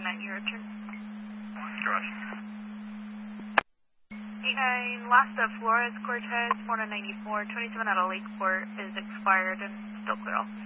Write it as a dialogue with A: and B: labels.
A: 9, your return.
B: Correct.
A: 89, last of Flores Cortez, 4994, 27 out of Lakeport is expired and still clear off.